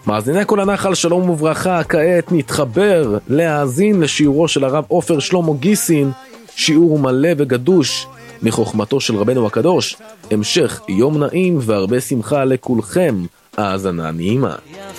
מאזיני כל הנחל, שלום וברכה. כעת נתחבר להאזין לשיעורו של הרב עופר שלמה גיסין, שיעור מלא וגדוש מחוכמתו של רבנו הקדוש. המשך יום נעים והרבה שמחה לכולכם. האזנה נעימה.